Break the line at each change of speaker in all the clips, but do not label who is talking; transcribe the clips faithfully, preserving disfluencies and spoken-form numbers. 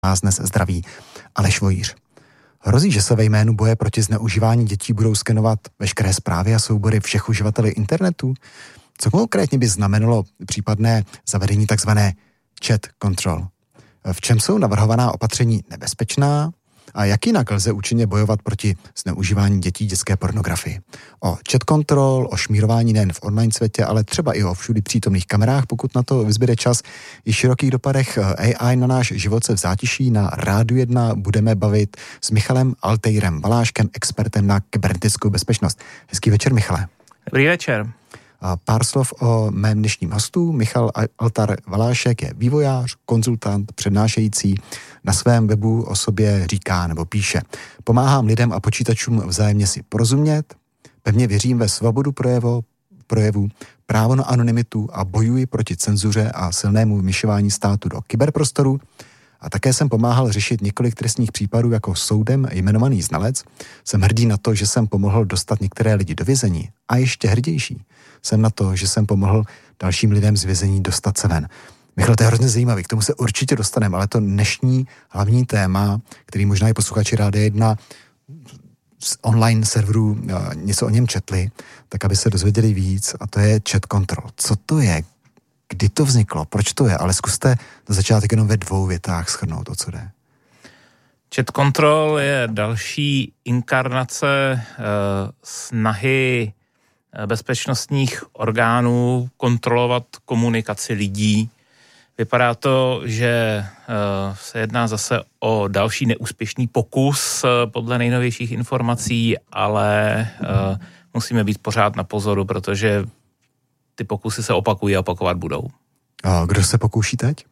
Nás dnes zdraví Aleš Vojíř. Hrozí, že se ve jménu boje proti zneužívání dětí budou skenovat veškeré zprávy a soubory všech uživatelů internetu? Co konkrétně by znamenalo případné zavedení takzvané chat control? V čem jsou navrhovaná opatření nebezpečná a jak jinak lze účinně bojovat proti zneužívání dětí dětské pornografii? O chat control, o šmírování nejen v online světě, ale třeba i o všudy přítomných kamerách, pokud na to vyzbyde čas, i širokých dopadech A I na náš život se v zátiší na Rádiu jedna budeme bavit s Michalem Altejrem Valáškem, expertem na kybernetickou bezpečnost. Hezký večer, Michale.
Dobrý večer.
Pár slov o mém dnešním hostu. Michal Altar Valášek je vývojář, konzultant, přednášející. Na svém webu o sobě říká nebo píše: pomáhám lidem a počítačům vzájemně si porozumět, pevně věřím ve svobodu projevu, projevu, právo na anonymitu a bojuji proti cenzuře a silnému vměšování státu do kyberprostoru. A také jsem pomáhal řešit několik trestních případů jako soudem jmenovaný znalec. Jsem hrdý na to, že jsem pomohl dostat některé lidi do vězení. A ještě hrdější jsem na to, že jsem pomohl dalším lidem z vězení dostat se ven. Michal, to je hrozně zajímavý, k tomu se určitě dostaneme, ale to dnešní hlavní téma, který možná i posluchači Rádia jedna z online serverů něco o něm četli, tak aby se dozvěděli víc, a to je chat control. Co to je? Kdy to vzniklo? Proč to je? Ale zkuste na začátek jenom ve dvou větách shrnout, o co jde.
Chat control je další inkarnace eh, snahy bezpečnostních orgánů kontrolovat komunikaci lidí. Vypadá to, že uh, se jedná zase o další neúspěšný pokus uh, podle nejnovějších informací, ale uh, musíme být pořád na pozoru, protože ty pokusy se opakují a opakovat budou.
A kdo se pokouší teď?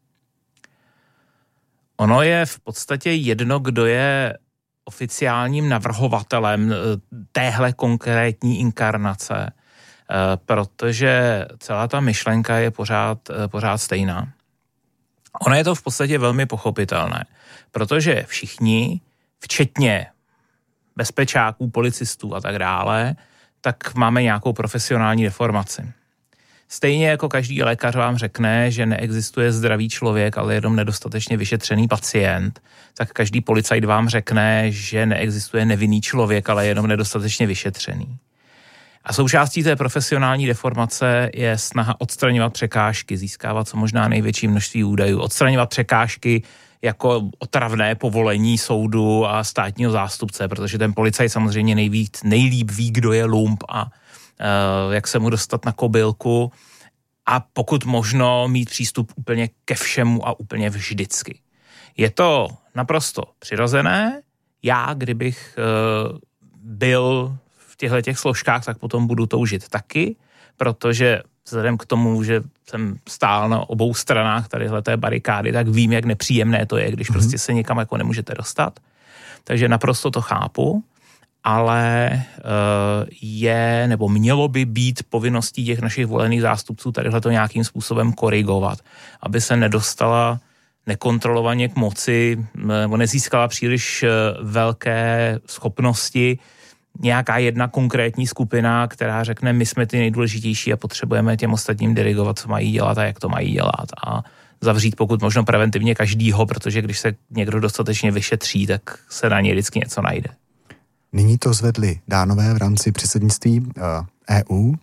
Ono je v podstatě jedno, kdo je oficiálním navrhovatelem téhle konkrétní inkarnace, protože celá ta myšlenka je pořád, pořád stejná. Ono je to v podstatě velmi pochopitelné, protože všichni, včetně bezpečáků, policistů a tak dále, tak máme nějakou profesionální deformaci. Stejně jako každý lékař vám řekne, že neexistuje zdravý člověk, ale jenom nedostatečně vyšetřený pacient, tak každý policajt vám řekne, že neexistuje nevinný člověk, ale jenom nedostatečně vyšetřený. A součástí té profesionální deformace je snaha odstraňovat překážky, získávat co možná největší množství údajů, odstraňovat překážky jako otravné povolení soudu a státního zástupce, protože ten policajt samozřejmě nejvíc, nejlíp ví, kdo je lump a uh, jak se mu dostat na kobylku a pokud možno mít přístup úplně ke všemu a úplně vždycky. Je to naprosto přirozené. Já, kdybych uh, byl v těchto těch složkách, tak potom budu toužit taky, protože vzhledem k tomu, že jsem stál na obou stranách tadyhleté barikády, tak vím, jak nepříjemné to je, když mm-hmm. prostě se někam jako nemůžete dostat. Takže naprosto to chápu, ale uh, je, nebo mělo by být povinností těch našich volených zástupců tadyhle to nějakým způsobem korigovat, aby se nedostala nekontrolovaně k moci, nebo nezískala příliš velké schopnosti nějaká jedna konkrétní skupina, která řekne, my jsme ty nejdůležitější a potřebujeme těm ostatním dirigovat, co mají dělat a jak to mají dělat a zavřít pokud možno preventivně každýho, protože když se někdo dostatečně vyšetří, tak se na něj vždycky něco najde. Nyní to zvedli Dánové v rámci předsednictví uh, E U uh,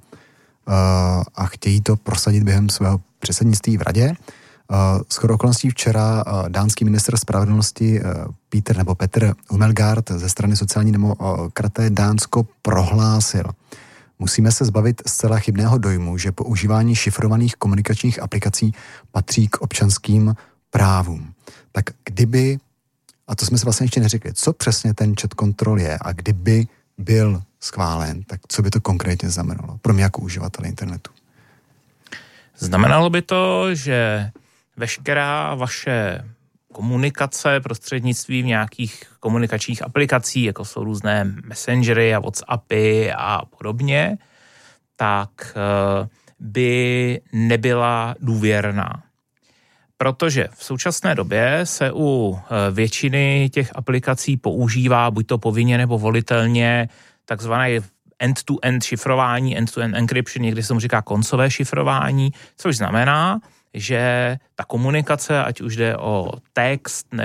a chtějí to prosadit během svého předsednictví v radě. Uh, shodou okolností včera uh, dánský ministr spravedlnosti uh, Peter nebo Petr Hummelgaard ze strany sociální demokraté Dánsko prohlásil: musíme se zbavit zcela chybného dojmu, že používání šifrovaných komunikačních aplikací patří k občanským právům. Tak kdyby, a to jsme se vlastně ještě neřekli, co přesně ten chat control je a kdyby byl schválen, tak co by to konkrétně znamenalo pro mě jako uživatele internetu? Znamenalo by to, že veškerá vaše komunikace prostřednictvím nějakých komunikačních aplikací, jako jsou různé messengery a WhatsAppy a podobně, tak by nebyla důvěrná. Protože v současné době se u většiny těch aplikací používá buď to povinně nebo volitelně takzvané end-to-end šifrování, end-to-end encryption, někdy se mu říká koncové šifrování, což znamená, že ta komunikace, ať už jde o text